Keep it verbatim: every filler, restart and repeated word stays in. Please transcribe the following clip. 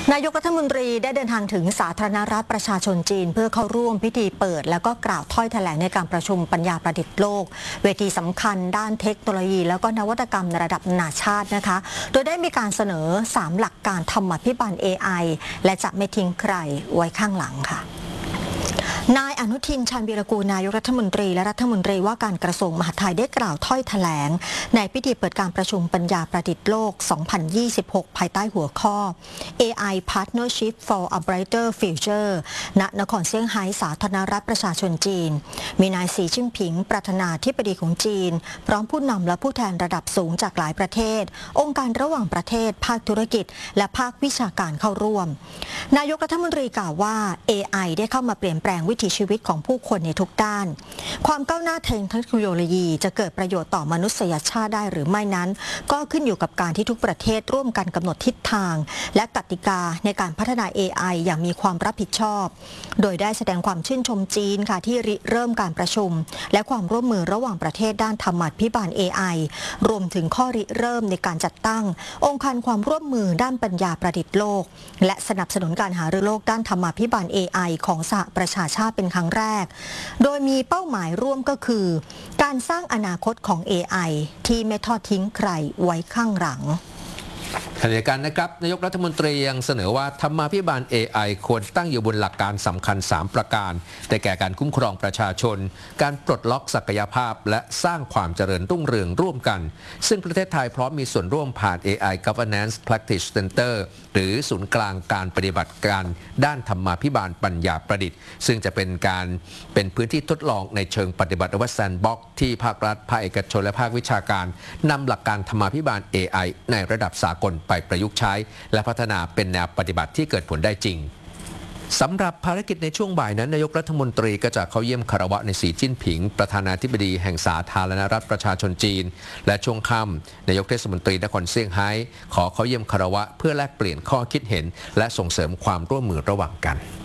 นายกรัฐมนตรีได้เดินทางถึงสาธารณรัฐประชาชนจีนเพื่อเข้าร่วมพิธีเปิดแล้วก็กล่าวถ้อยแถลงในการประชุมปัญญาประดิษฐ์โลกเวทีสำคัญด้านเทคโนโลยีแล้วก็นวัตกรรมในระดับนานาชาตินะคะโดยได้มีการเสนอสามหลักการธรรมาภิบาล เอ ไอ และจะไม่ทิ้งใครไว้ข้างหลังค่ะนายอนุทินชาญวีรกูลนายกรัฐมนตรีและรัฐมนตรีว่าการกระทรวงมหาดไทยได้กล่าวถ้อยแถลงในพิธีเปิดการประชุมปัญญาประดิษฐ์โลก สองพันยี่สิบหก ภายใต้หัวข้อ เอ ไอ Partnership for a Brighter Future ณ นครเซี่ยงไฮ้สาธารณรัฐประชาชนจีนมีนายสีจิ้นผิงประธานาธิบดีของจีนพร้อมผู้นำและผู้แทนระดับสูงจากหลายประเทศองค์การระหว่างประเทศภาคธุรกิจและภาควิชาการเข้าร่วมนายกรัฐมนตรีกล่าวว่า เอ ไอ ได้เข้ามาเปลี่ยนแปลงวิถีชีวิตของผู้คนในทุกด้านความก้าวหน้าทางเทคโนโลยีจะเกิดประโยชน์ต่อมนุษยชาติได้หรือไม่นั้นก็ขึ้นอยู่กับการที่ทุกประเทศร่วมกันกำหนดทิศทางและกติกาในการพัฒนา เอ ไอ อย่างมีความรับผิดชอบโดยได้แสดงความชื่นชมจีนค่ะที่ริเริ่มการประชุมและความร่วมมือระหว่างประเทศด้านธรรมาภิบาล เอ ไอ รวมถึงข้อริเริ่มในการจัดตั้งองค์การความร่วมมือด้านปัญญาประดิษฐ์โลกและสนับสนุนการหารือโลกด้านธรรมาภิบาล เอ ไอ ของสหประชาชาติเป็นครั้งแรกโดยมีเป้าหมายร่วมก็คือการสร้างอนาคตของ เอ ไอ ที่ไม่ทอดทิ้งใครไว้ข้างหลังขณะเดียวกันนะครับนายกรัฐมนตรียังเสนอว่าธรรมาภิบาล เอ ไอ ควรตั้งอยู่บนหลักการสำคัญสามประการได้แก่การคุ้มครองประชาชนการปลดล็อกศักยภาพและสร้างความเจริญรุ่งเรืองร่วมกันซึ่งประเทศไทยพร้อมมีส่วนร่วมผ่าน เอ ไอ Governance Practice Center หรือศูนย์กลางการปฏิบัติการด้านธรรมาภิบาลปัญญาประดิษฐ์ซึ่งจะเป็นการเป็นพื้นที่ทดลองในเชิงปฏิบัติว่าแซนด์บ็อกซ์ที่ภาครัฐภาคเอกชนและภาควิชาการนำหลักการธรรมาภิบาล เอ ไอ ในระดับสากลไปประยุกต์ใช้และพัฒนาเป็นแนวปฏิบัติที่เกิดผลได้จริงสำหรับภารกิจในช่วงบ่ายนั้นนายกรัฐมนตรีก็จะเข้าเยี่ยมคารวะในสีจิ้นผิงประธานาธิบดีแห่งสาธารณรัฐประชาชนจีนและช่วงค่ำนายกเทศมนตรีนครเซี่ยงไฮ้ขอเข้าเยี่ยมคารวะเพื่อแลกเปลี่ยนข้อคิดเห็นและส่งเสริมความร่วมมือระหว่างกัน